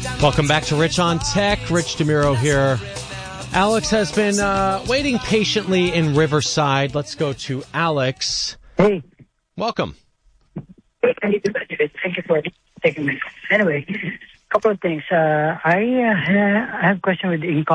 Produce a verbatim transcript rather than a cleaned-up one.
Welcome back to Rich on Tech. Rich DeMuro here. Alex has been uh, waiting patiently in Riverside. Let's go to Alex. Hey. Welcome. Thank you for taking me. Anyway, a couple of things. Uh, I uh, have a question with the